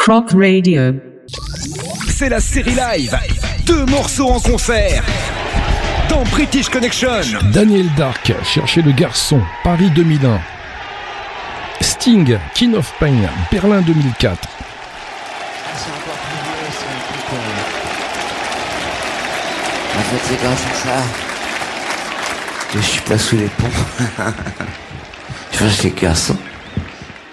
Croc Radio. C'est la série live. 2 morceaux en concert. Dans British Connection. Daniel Dark, Cherchez le garçon, Paris 2001. Sting, King of Pain, Berlin 2004. En fait, c'est grâce à ça que je suis pas sous les ponts. Je cherche les garçons.